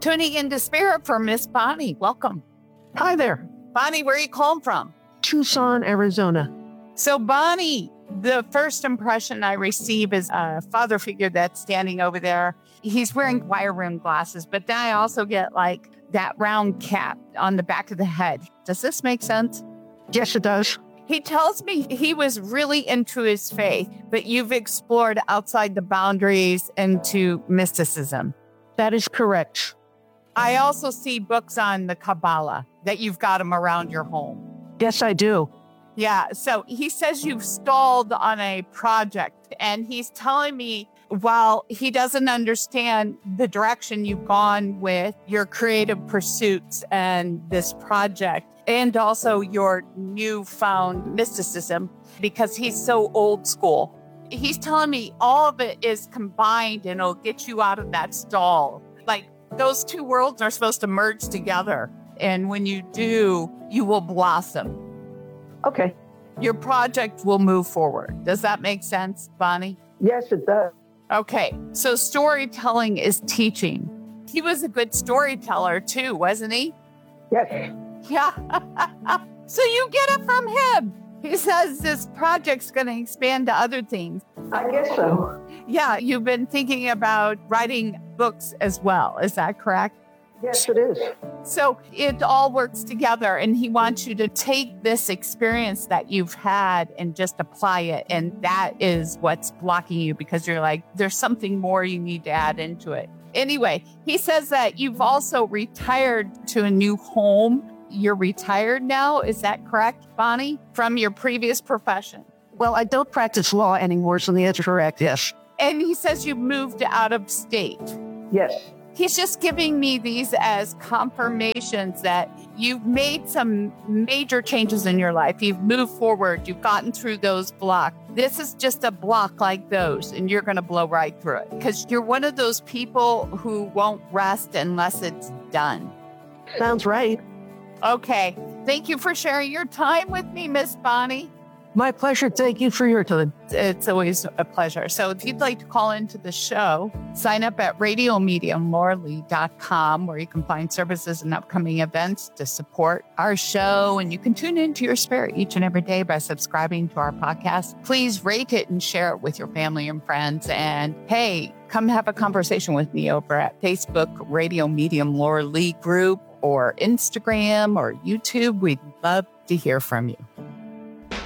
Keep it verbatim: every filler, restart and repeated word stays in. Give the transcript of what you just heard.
Tuning into Spirit for Miss Bonnie. Welcome. Hi there. Bonnie, where are you calling from? Tucson, Arizona. So Bonnie, the first impression I receive is a father figure that's standing over there. He's wearing wire rimmed glasses, but then I also get like that round cap on the back of the head. Does this make sense? Yes, it does. He tells me he was really into his faith, but you've explored outside the boundaries into mysticism. That is correct. I also see books on the Kabbalah that you've got them around your home. Yes, I do. Yeah. So he says you've stalled on a project, and he's telling me while he doesn't understand the direction you've gone with your creative pursuits and this project, and also your newfound mysticism, because he's so old school. He's telling me all of it is combined and it'll get you out of that stall. Like those two worlds are supposed to merge together. And when you do, you will blossom. Okay. Your project will move forward. Does that make sense, Bonnie? Yes, it does. Okay. So storytelling is teaching. He was a good storyteller too, wasn't he? Yes. Yeah. So you get it from him. He says this project's going to expand to other things. I guess so. Yeah. You've been thinking about writing books as well. Is that correct? Yes, it is. So it all works together, and he wants you to take this experience that you've had and just apply it. And that is what's blocking you, because you're like, there's something more you need to add into it. Anyway, he says that you've also retired to a new home. You're retired now. Is that correct, Bonnie, from your previous profession? Well, I don't practice law anymore, so the answer is correct, yes. And he says you moved out of state. Yes. He's just giving me these as confirmations that you've made some major changes in your life. You've moved forward. You've gotten through those blocks. This is just a block like those, and you're going to blow right through it, because you're one of those people who won't rest unless it's done. Sounds right. Okay. Thank you for sharing your time with me, Miss Bonnie. My pleasure. Thank you for your time. It's always a pleasure. So if you'd like to call into the show, sign up at radio medium laura lee dot com, where you can find services and upcoming events to support our show. And you can tune into your spirit each and every day by subscribing to our podcast. Please rate it and share it with your family and friends. And hey, come have a conversation with me over at Facebook, Radio Medium Laura Lee Group, or Instagram or YouTube. We'd love to hear from you.